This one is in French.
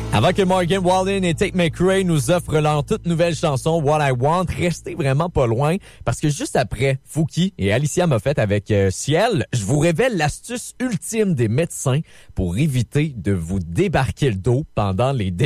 Avant que Morgan Wallen et Tate McRae nous offrent leur toute nouvelle chanson What I Want, restez vraiment pas loin parce que juste après, Fouki et Alicia Moffett avec Ciel, je vous révèle l'astuce ultime des médecins pour éviter de vous débarquer le dos pendant les